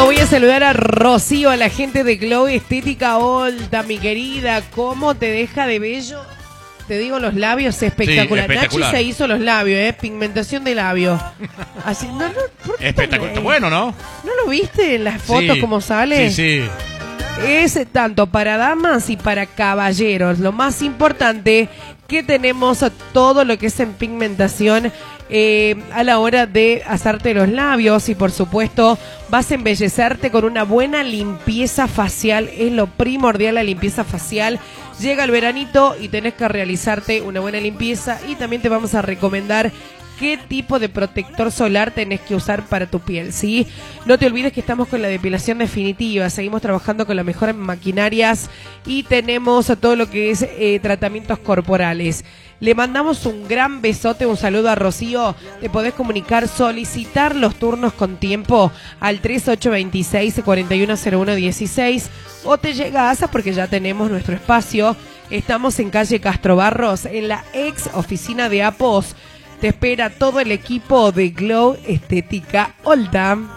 Bueno, voy a saludar a Rocío, a la gente de Glow Estética Olta, mi querida. ¿Cómo te deja de bello? Te digo, los labios espectacular. Sí, espectacular. Nachi se hizo los labios, pigmentación de labios. Así, ¿por qué Espectacular. tan, Bueno, ¿no? ¿No lo viste en las fotos Sí, como sale? Sí. Es tanto para damas y para caballeros. Lo más importante que tenemos todo lo que es en pigmentación a la hora de hacerte los labios, y por supuesto vas a embellecerte con una buena limpieza facial. Es lo primordial, la limpieza facial. Llega el veranito y tenés que realizarte una buena limpieza, y también te vamos a recomendar qué tipo de protector solar tenés que usar para tu piel, ¿sí? No te olvides que estamos con la depilación definitiva, seguimos trabajando con las mejores maquinarias y tenemos todo lo que es tratamientos corporales. Le mandamos un gran besote, un saludo a Rocío. Te podés comunicar, solicitar los turnos con tiempo al 3826-410116 o te llegás porque ya tenemos nuestro espacio. Estamos en calle Castro Barros, en la ex oficina de APOS. Te espera todo el equipo de Glow Estética Olta.